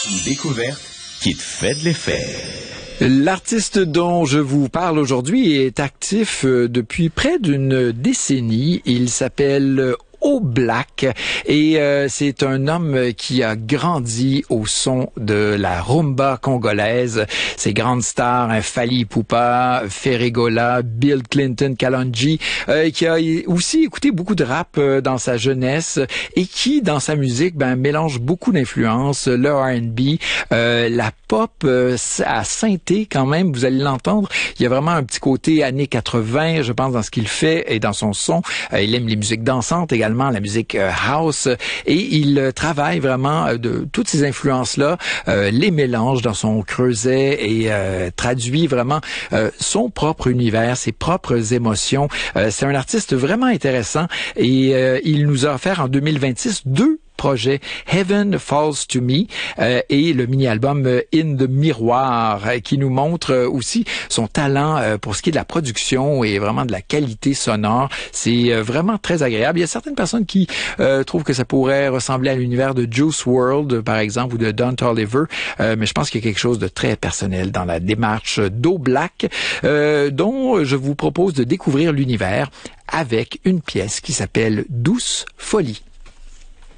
Une découverte qui te fait de l'effet. L'artiste dont je vous parle aujourd'hui est actif depuis près d'une décennie. Il s'appelle Oblak et c'est un homme qui a grandi au son de la rumba congolaise. Ces grandes stars, Fally Ipupa, Ferregola, Bill Clinton, Kalonji, qui a aussi écouté beaucoup de rap dans sa jeunesse et qui, dans sa musique, mélange beaucoup d'influences, le R&B, la pop à synthé quand même, vous allez l'entendre. Il y a vraiment un petit côté années 80, je pense, dans ce qu'il fait et dans son son. Il aime les musiques dansantes également, la musique house, et il travaille vraiment de toutes ces influences-là, les mélange dans son creuset et traduit vraiment son propre univers, ses propres émotions. C'est un artiste vraiment intéressant et il nous a offert en 2026 deux projet Heaven Falls to Me et le mini-album In the Miroir qui nous montre aussi son talent pour ce qui est de la production et vraiment de la qualité sonore. C'est vraiment très agréable. Il y a certaines personnes qui trouvent que ça pourrait ressembler à l'univers de Juice WRLD par exemple ou de Don Toliver, mais je pense qu'il y a quelque chose de très personnel dans la démarche d'Oblak dont je vous propose de découvrir l'univers avec une pièce qui s'appelle Douce Folie.